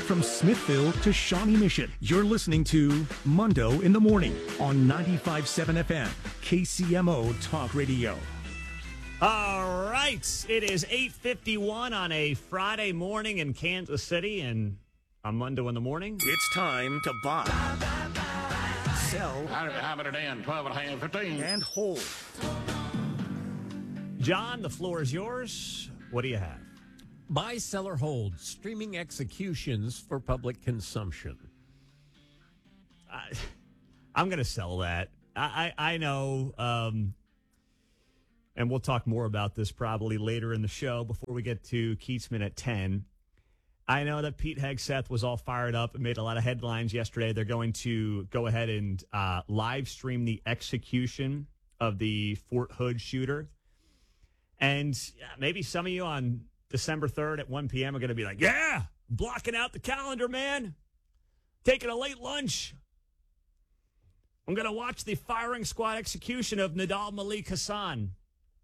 From Smithville to Shawnee Mission, you're listening to Mundo in the Morning on 95.7 FM, KCMO Talk Radio. All right. It is 8:51 on a Friday morning in Kansas City, and on Mundo in the Morning, It's time to buy, sell, How about it in 12 and a half, 15? and hold. John, the floor is yours. What do you have? Buy, sell, or hold streaming executions for public consumption. I'm going to sell that. I know, and we'll talk more about this probably later in the show before we get to Keatsman at 10. I know that Pete Hegseth was all fired up and made a lot of headlines yesterday. They're going to go ahead and live stream the execution of the Fort Hood shooter. And maybe some of you on December 3rd at 1 p.m. are going to be like, yeah, blocking out the calendar, man. Taking a late lunch. I'm going to watch the firing squad execution of Nidal Malik Hassan.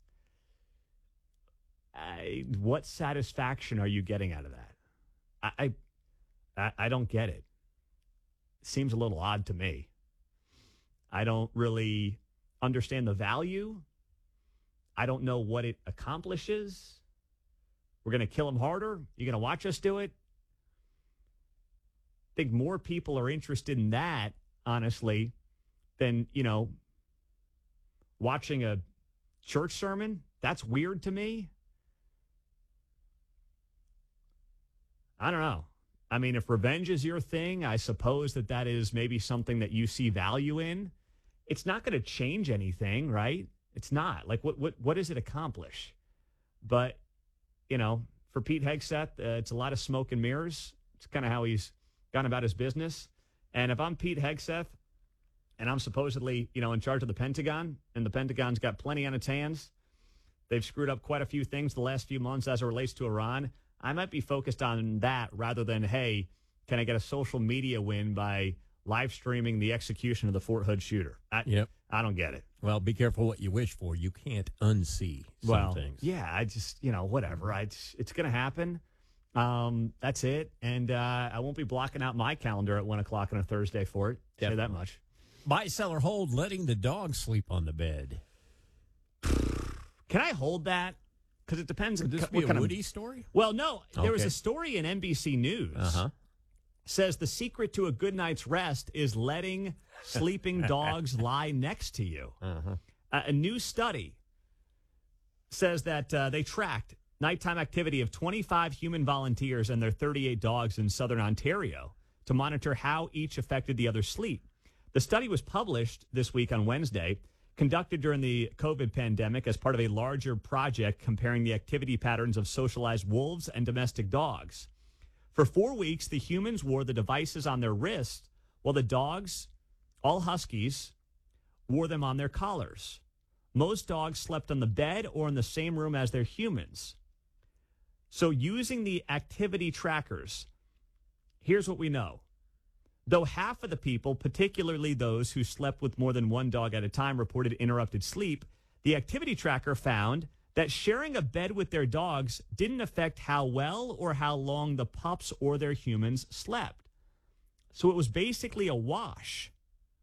What satisfaction are you getting out of that? I don't get it. It seems a little odd to me. I don't really understand the value. I don't know what it accomplishes. We're going to kill him harder. You're going to watch us do it. I think more people are interested in that, honestly, than, watching a church sermon. That's weird to me. I don't know. I mean, if revenge is your thing, I suppose that is maybe something that you see value in. It's not going to change anything, right? It's not. Like, what does it accomplish? But, for Pete Hegseth, it's a lot of smoke and mirrors. It's kind of how he's gone about his business. And if I'm Pete Hegseth and I'm supposedly, in charge of the Pentagon, and the Pentagon's got plenty on its hands, they've screwed up quite a few things the last few months as it relates to Iran, I might be focused on that rather than, hey, can I get a social media win by live streaming the execution of the Fort Hood shooter? I don't get it. Well, be careful what you wish for. You can't unsee some things. Yeah, I just, whatever. It's going to happen. That's it. And I won't be blocking out my calendar at 1 o'clock on a Thursday for it. Say that much. Buy, sell, or hold letting the dog sleep on the bed. Can I hold that? Because it depends. Could this be a Woody story? Well, no. There was a story in NBC News. Says the secret to a good night's rest is letting sleeping dogs lie next to you. A new study says that they tracked nighttime activity of 25 human volunteers and their 38 dogs in southern Ontario to monitor how each affected the other's sleep. The study was published this week on Wednesday, conducted during the COVID pandemic as part of a larger project comparing the activity patterns of socialized wolves and domestic dogs. For 4 weeks, the humans wore the devices on their wrists, while the dogs, all huskies, wore them on their collars. Most dogs slept on the bed or in the same room as their humans. So using the activity trackers, here's what we know. Though half of the people, particularly those who slept with more than one dog at a time, reported interrupted sleep, the activity tracker found that sharing a bed with their dogs didn't affect how well or how long the pups or their humans slept. So it was basically a wash.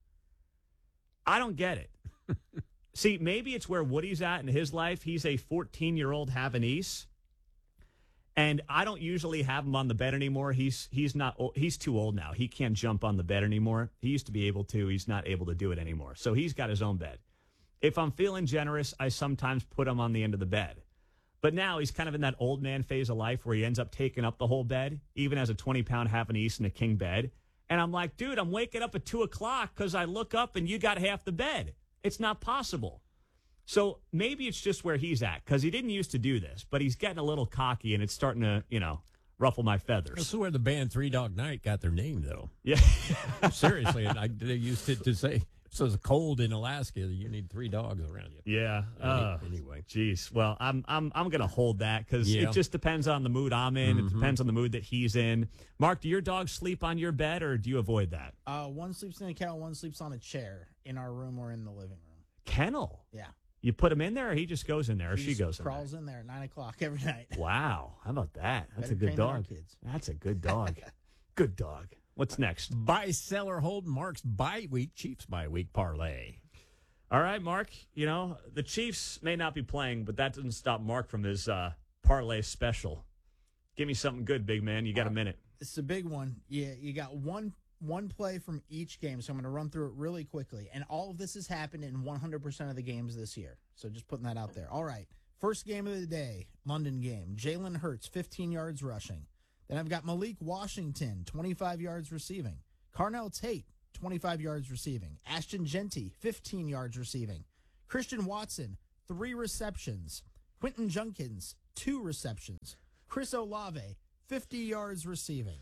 I don't get it. See, maybe it's where Woody's at in his life. He's a 14-year-old Havanese, and I don't usually have him on the bed anymore. He's too old now. He can't jump on the bed anymore. He used to be able to. He's not able to do it anymore. So he's got his own bed. If I'm feeling generous, I sometimes put him on the end of the bed. But now he's kind of in that old man phase of life where he ends up taking up the whole bed, even as a 20-pound Havanese in a king bed. And I'm like, dude, I'm waking up at 2 o'clock because I look up and you got half the bed. It's not possible. So maybe it's just where he's at because he didn't used to do this, but he's getting a little cocky and it's starting to, ruffle my feathers. That's where the band Three Dog Night got their name, though. Yeah. Seriously. And they used to say, so it's cold in Alaska, you need 3 dogs around you. Yeah. Anyway. Geez. Well, I'm going to hold that because it just depends on the mood I'm in. It depends on the mood that he's in. Mark, do your dogs sleep on your bed or do you avoid that? One sleeps in a kennel, one sleeps on a chair in our room or in the living room. Kennel? Yeah. You put him in there or he just goes in there or she goes in there? Crawls in there at 9 o'clock every night. Wow. How about that? That's Better a good train than our dog. kids. That's a good dog. Good dog. What's next? Buy, sell, or hold Mark's bye week, Chiefs bye week parlay. All right, Mark. The Chiefs may not be playing, but that doesn't stop Mark from his parlay special. Give me something good, big man. You got a minute. It's a big one. Yeah, you got one play from each game, so I'm going to run through it really quickly. And all of this has happened in 100% of the games this year. So just putting that out there. All right. First game of the day, London game. Jalen Hurts, 15 yards rushing. Then I've got Malik Washington, 25 yards receiving. Carnell Tate, 25 yards receiving. Ashton Genty, 15 yards receiving. Christian Watson, 3 receptions. Quentin Junkins, 2 receptions. Chris Olave, 50 yards receiving.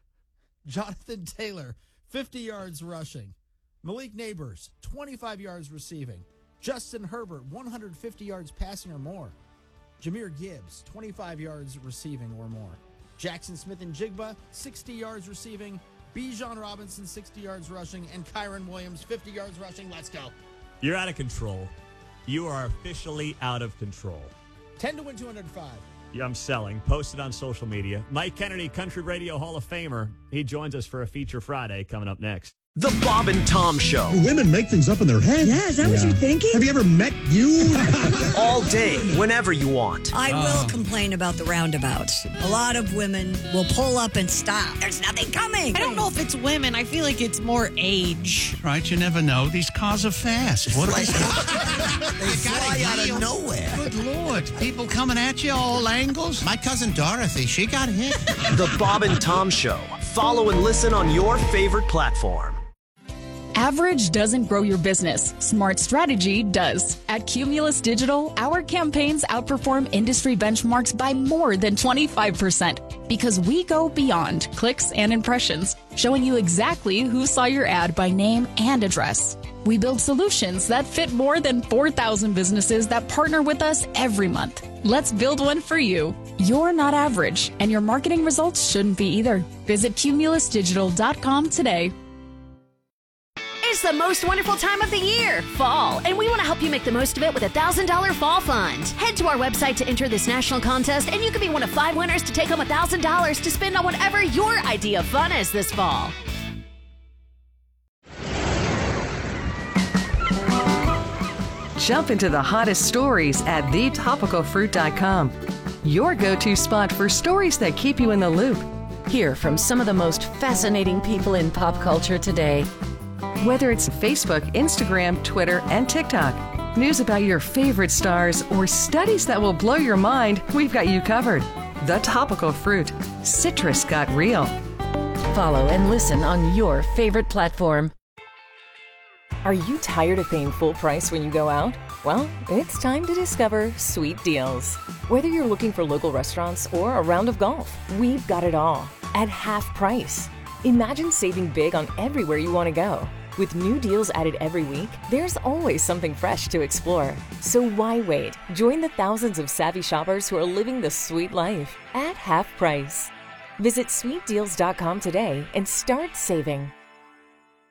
Jonathan Taylor, 50 yards rushing. Malik Neighbors, 25 yards receiving. Justin Herbert, 150 yards passing or more. Jahmyr Gibbs, 25 yards receiving or more. Jackson Smith and Jigba, 60 yards receiving. Bijan Robinson, 60 yards rushing. And Kyron Williams, 50 yards rushing. Let's go. You're out of control. You are officially out of control. 10 to win 205. Yeah, I'm selling. Posted on social media. Mike Kennedy, Country Radio Hall of Famer. He joins us for a Feature Friday coming up next. The Bob and Tom Show. Women make things up in their head. Yeah, is that what you're thinking? Have you ever met you? All day, whenever you want. I will complain about the roundabouts. A lot of women will pull up and stop. There's nothing coming. I don't know if it's women. I feel like it's more age. Right, you never know. These cars are fast. What are they fly out of nowhere. Good Lord. People coming at you all angles. My cousin Dorothy, she got hit. The Bob and Tom Show. Follow and listen on your favorite platform. Average doesn't grow your business. Smart strategy does. At Cumulus Digital, our campaigns outperform industry benchmarks by more than 25% because we go beyond clicks and impressions, showing you exactly who saw your ad by name and address. We build solutions that fit more than 4,000 businesses that partner with us every month. Let's build one for you. You're not average, and your marketing results shouldn't be either. Visit cumulusdigital.com today. It's the most wonderful time of the year, fall, and we want to help you make the most of it with a $1,000 fall fund. Head to our website to enter this national contest, and you can be one of 5 winners to take home $1,000 to spend on whatever your idea of fun is this fall. Jump into the hottest stories at thetopicalfruit.com. Your go-to spot for stories that keep you in the loop. Hear from some of the most fascinating people in pop culture today. Whether it's Facebook, Instagram, Twitter, and TikTok, news about your favorite stars, or studies that will blow your mind, we've got you covered. The Topical Fruit. Citrus got real. Follow and listen on your favorite platform. Are you tired of paying full price when you go out? Well, it's time to discover Sweet Deals. Whether you're looking for local restaurants or a round of golf, we've got it all at half price. Imagine saving big on everywhere you want to go. With new deals added every week, there's always something fresh to explore. So why wait? Join the thousands of savvy shoppers who are living the sweet life at half price. Visit sweetdeals.com today and start saving.